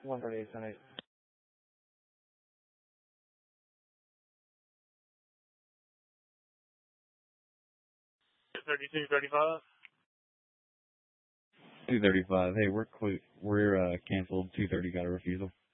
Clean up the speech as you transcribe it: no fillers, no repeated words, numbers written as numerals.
138, 78. 3235. 235. Hey, we're canceled. 230 got a refusal.